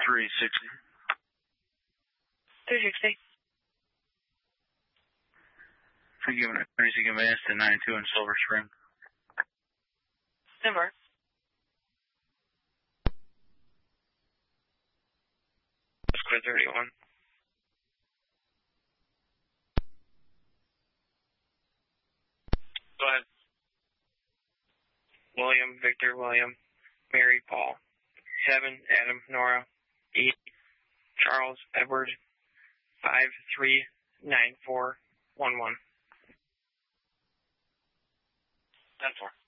360. 360. Forgiving a courtesy conveyance to 92 in Silver Spring. Number. Square 31. Go ahead. William, Victor, William, Mary, Paul, 7, Adam, Nora, 8, Charles, Edward, 539411. 10-4.